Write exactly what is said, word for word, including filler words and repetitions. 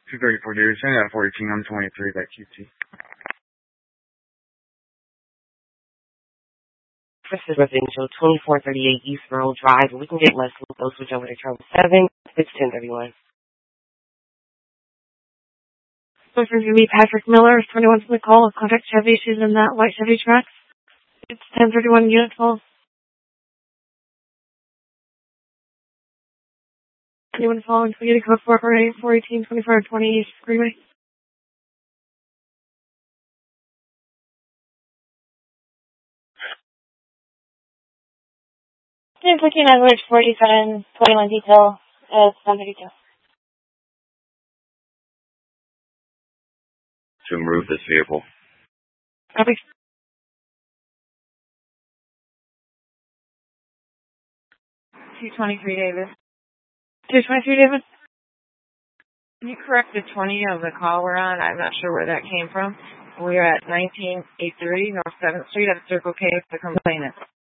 two thirty-four Davidson at fourteen on twenty-three by Q T. This is residential twenty-four thirty-eight East Rural Drive. We can get less than those, switch over to Charles seven, six ten thirty-one. So for me, Patrick Miller, twenty-one from the call, contact Chevy issues in that white Chevy truck. It's ten thirty-one unit twelve. Anyone following Toyota code four four eight four eighteen twenty-four twenty East Freeway? Just looking at which forty-seven twenty-one detail is under detail. To move this vehicle. Copy. two twenty-three, David. two twenty-three, David. Can you correct the twenty of the call we're on? I'm not sure where that came from. We're at nineteen eighty-three North seventh Street at Circle K with the complainant.